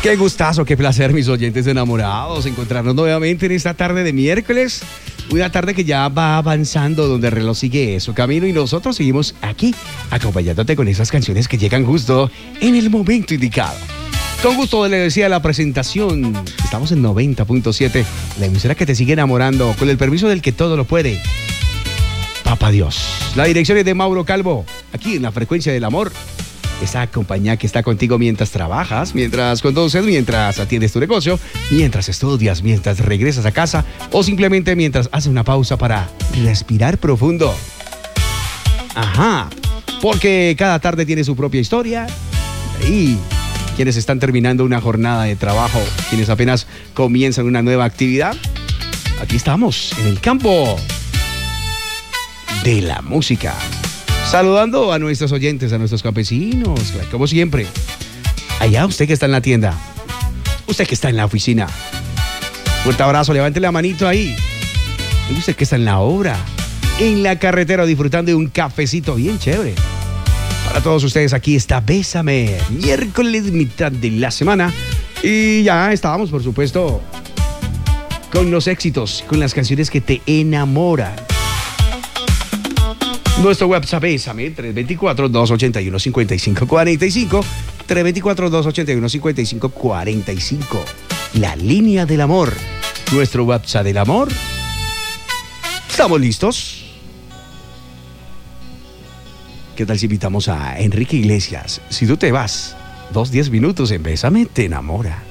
Qué gustazo, qué placer, mis oyentes enamorados, encontrarnos nuevamente en esta tarde de miércoles. Una tarde que ya va avanzando, donde el reloj sigue su camino y nosotros seguimos aquí, acompañándote con esas canciones que llegan justo en el momento indicado. Con gusto le decía la presentación, estamos en 90.7, la emisora que te sigue enamorando, con el permiso del que todo lo puede, Papá Dios. La dirección es de Mauro Calvo, aquí en la frecuencia del amor. Esa compañía que está contigo mientras trabajas, mientras conduces, mientras atiendes tu negocio, mientras estudias, mientras regresas a casa o simplemente mientras haces una pausa para respirar profundo. Ajá, porque cada tarde tiene su propia historia. Y quienes están terminando una jornada de trabajo, quienes apenas comienzan una nueva actividad, aquí estamos en el campo de la música. Saludando a nuestros oyentes, a nuestros campesinos, como siempre. Allá usted que está en la tienda, usted que está en la oficina. Fuerte abrazo, levante la manito ahí. Usted que está en la obra, en la carretera, disfrutando de un cafecito bien chévere. Para todos ustedes aquí está Bésame, miércoles, mitad de la semana. Y ya estábamos, por supuesto, con los éxitos, con las canciones que te enamoran. Nuestro WhatsApp es 324-281-5545. 324-281-5545. La línea del amor. Nuestro WhatsApp del amor. ¿Estamos listos? ¿Qué tal si invitamos a Enrique Iglesias? Si tú te vas 10 minutos en Bésame, te enamora.